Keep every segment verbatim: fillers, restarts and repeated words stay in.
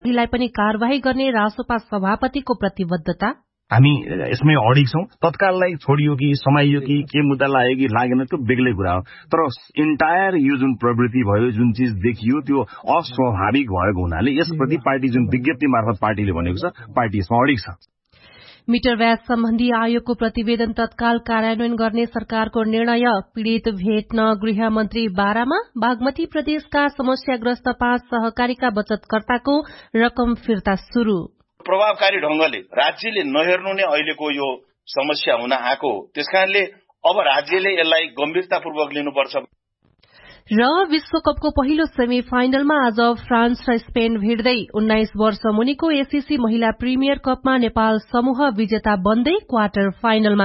लाई पनि कारवाही गर्ने रासोपा सभापतिको प्रतिबद्धता। हामी यसमै अडिग छौं। तत्काललाई छोडियो कि समाइयो कि के मुद्दा लाग्यो कि लागेन त्यो बेग्लै कुरा हो, तर इन्टायर यो जुन प्रवृत्ति भयो, जुन चीज देखियो त्यो अस्वाभाविक भएको हुनाले यसप्रति पार्टी जुन विज्ञप्ति मार्फत पार्टीले भनेको छ, पार्टी यसमा अडिग छ। मिटर ब्याज सम्बन्धी आयोगको प्रतिवेदन तत्काल कार्यान्वयन गर्ने सरकारको निर्णय। पीड़ित भेट्न गृहमन्त्री बारामा। बागमती प्रदेशका समस्याग्रस्त पाँच सहकारीका बचतकर्ताको रकम फिर्ता शुरू। प्रभावकारी ढंगले राज्यले नहेर्नु नै अहिलेको यो समस्या हुन आएको, त्यसकारणले अब राज्यले यसलाई गम्भीरतापूर्वक लिनुपर्छ। र विश्वकपको पहिलो सेमी फाइनलमा आज फ्रान्स र स्पेन भिड्दै उन्नाइस वर्ष मुनिको एसीसी महिला प्रिमियर कपमा नेपाल समूह विजेता बन्दै क्वार्टर फाइनलमा।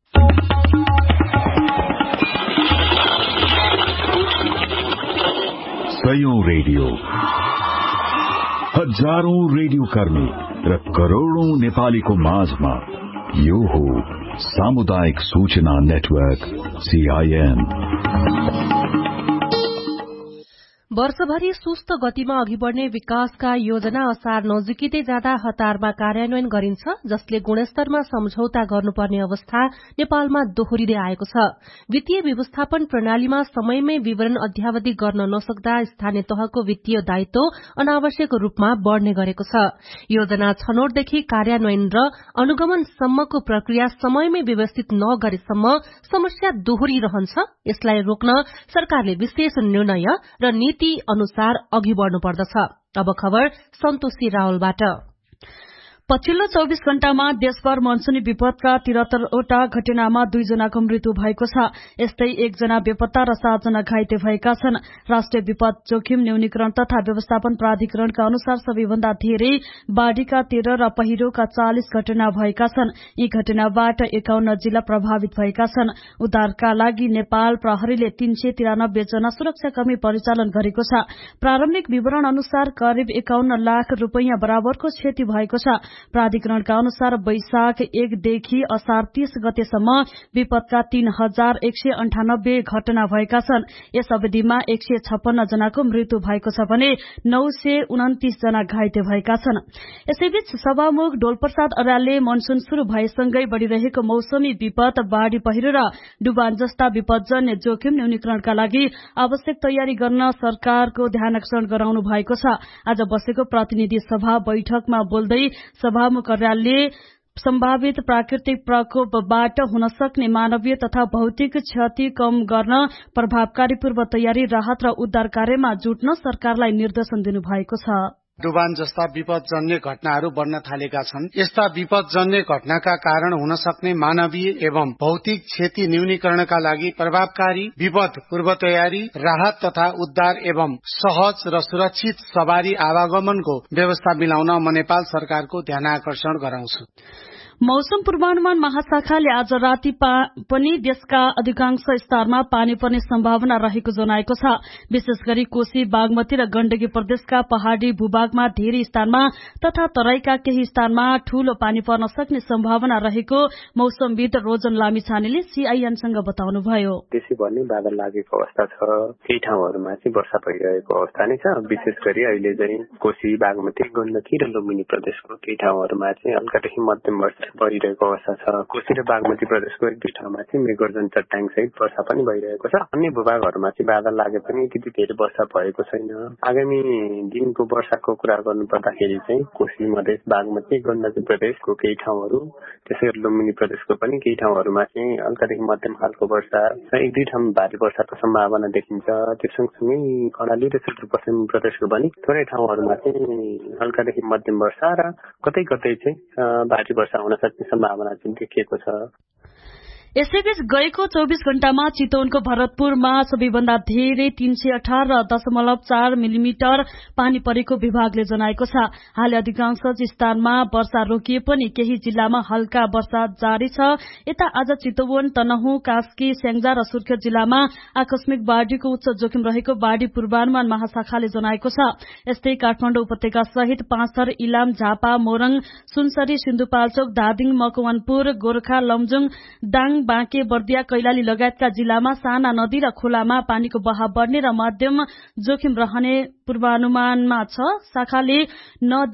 सयौं रेडियो, हजारौं रेडियो कर्मी र करोड़ौं नेपालीको माझमा यो हो सामुदायिक सूचना नेटवर्क सीआईएन। वर्षभरि सुस्त गतिमा अघि बढ़ने विकासका योजना असार नजिकिँदै जाँदा हतारमा कार्यान्वयन गरिन्छ, जसले गुणस्तरमा सम्झौता गर्नुपर्ने अवस्था नेपालमा दोहोरिँदै आएको छ। वित्तीय व्यवस्थापन प्रणालीमा समयमै विवरण अध्यावधि गर्न नसक्दा स्थानीय तहको वित्तीय दायित्व अनावश्यक रूपमा बढ़ने गरेको छ। योजना छनौटदेखि कार्यान्वयन र अनुगमनसम्मको प्रक्रिया समयमै व्यवस्थित नगरेसम्म समस्या दोहोरिरहन्छ। यसलाई रोक्न सरकारले विशेष निर्णय र नीति अनुसार अघि बढ़नु पर्दछ। अब खबर सन्तोषी रावलबाट। पछिल्लो चौबीस घण्टामा देशभर मनसुनी विपदका त्रिहत्तरवटा घटनामा दुईजनाको मृत्यु भएको छ। यस्तै एकजना बेपत्ता र सातजना घाइते भएका छन्। राष्ट्रिय विपद जोखिम न्यूनीकरण तथा व्यवस्थापन प्राधिकरणका अनुसार सबैभन्दा धेरै बाढ़ीका तेह्र र पहिरोका चालिस घटना भएका छन्। यी घटनाबाट एकाउन्न जिल्ला प्रभावित भएका छन्। उद्धारका लागि नेपाल प्रहरीले तीन सय तिरानब्बे जना सुरक्षाकर्मी परिचालन गरेको छ। प्रारम्भिक विवरण अनुसार करिब एकाउन्न लाख रूपियाँ बराबरको क्षति भएको छ। प्राधिकरणका अनुसार वैशाख एकदेखि असार तीस गतेसम्म विपदका तीन हजार एक सय अन्ठानब्बे घटना भएका छन्। यस अवधिमा एक सय छप्पन्न जनाको मृत्यु भएको छ भने नौ सय उन्तिस जना घाइते भएका छन्। यसैबीच सभामुख डोलप्रसाद अर्यालले मनसुन शुरू भएसँगै बढ़िरहेको मौसमी विपद, बाढ़ी पहिरो र डुबान जस्ता विपदजन्य जोखिम न्यूनीकरणका लागि आवश्यक तयारी गर्न सरकारको ध्यानाकर्षण गराउनु भएको छ। आज बसेको प्रतिनिधि सभा बैठकमा बोल्दै सभामुख अर्यालले सम्भावित प्राकृतिक प्रकोपबाट हुन सक्ने मानवीय तथा भौतिक क्षति कम गर्न प्रभावकारी पूर्व तयारी, राहत र उद्धार कार्यमा जुट्न सरकारलाई निर्देशन दिनुभएको छ। डुबान जस्ता विपदजन्य घटनाहरू बढ्न थालेका छन्। यस्ता विपदजन्य घटनाका कारण हुन सक्ने मानवीय एवं भौतिक क्षति न्यूनीकरणका लागि प्रभावकारी विपद पूर्व तयारी, राहत तथा उद्धार एवं सहज र सुरक्षित सवारी आवागमनको व्यवस्था मिलाउन म नेपाल सरकारको ध्यानाकर्षण गराउँछु। मौसम पूर्वानुमान महाशाखाले आज राति पनि देशका अधिकांश स्थानमा पानी पर्ने सम्भावना रहेको जनाएको छ। विशेष गरी कोशी, बागमती र गण्डकी प्रदेशका पहाड़ी भूभागमा धेरै स्थानमा तथा तराईका केही स्थानमा ठूलो पानी पर्न सक्ने सम्भावना रहेको मौसमविद रोजन लामिछानेले सीआईएनसँग बताउनुभयो। त्यसैभर नै बादल लागेको अवस्था छ। केही ठाउँहरूमा चाहिँ वर्षा भइरहेको अवस्था नै छ। विशेष गरी अहिले चाहिँ कोशी, बागमती, गण्डकी र लुम्बिनी प्रदेशको केही ठाउँहरूमा चाहिँ हल्कादेखि मध्यम वर्षा भइरहेको अवस्था छ। कोशी र बागमती प्रदेशको एक दुई ठाउँमा चाहिँ मेघगर्जन चट्याङ सहित वर्षा पनि भइरहेको छ। अन्य भूभागहरूमा चाहिँ बादल लागे पनि त्यति धेरै वर्षा भएको छैन। आगामी दिनको वर्षाको कुरा गर्नु पर्दाखेरि चाहिँ कोशी, मधेस, बागमती, गण्डकी प्रदेशको केही ठाउँहरू, त्यसै गरी लुम्बिनी प्रदेशको पनि केही ठाउँहरूमा चाहिँ हल्कादेखि मध्यम खालको वर्षा र एक दुई ठाउँमा भारी वर्षाको सम्भावना देखिन्छ। त्यो सँगसँगै कर्णाली र सुदूरपश्चिम प्रदेशको पनि थोरै ठाउँहरूमा चाहिँ हल्कादेखि मध्यम वर्षा र कतै कतै चाहिँ भारी वर्षा हुन सक्ने सम्भावना चाहिँ देखिएको छ। यसैबीच गएको चौबीस घण्टामा चितवनको भरतपुरमा सबैभन्दा धेरै तीन सय अठार दशमलव चार मिलिमिटर पानी परेको विभागले जनाएको छ। हाल अधिकांश स्थानमा वर्षा रोकिए पनि केही जिल्लामा हल्का वर्षा जारी छ। यता आज चितवन, तनहुँ, कास्की, स्याङ्जा र सुर्खेत जिल्लामा आकस्मिक बाढ़ीको उच्च जोखिम रहेको बाढ़ी पूर्वानुमान महाशाखाले जनाएको छ। यस्तै काठमाडौँ उपत्यका सहित पाँचथर, इलाम, झापा, मोरङ, सुनसरी, सिन्धुपाल्चोक, धादिङ, मकवानपुर, गोर्खा, लमजुङ, दाङ, बाँके बर्दिया कैलाली लगायतका जिल्लामा साना नदी र खोलामा पानीको बहाव बढ्ने र मध्यम जोखिम रहने पूर्वानुमानमा छ। शाखाले नदी